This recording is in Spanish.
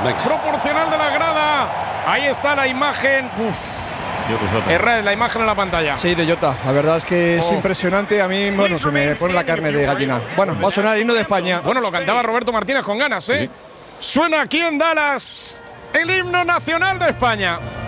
proporcional de la grada. Ahí está la imagen. La imagen en la pantalla. Sí, de Jota. La verdad es que es impresionante. A mí, bueno, se me pone la carne de gallina. Bueno, va a sonar el himno de España. Bueno, lo cantaba Roberto Martínez con ganas, ¿eh? Sí. Suena aquí en Dallas el himno nacional de España.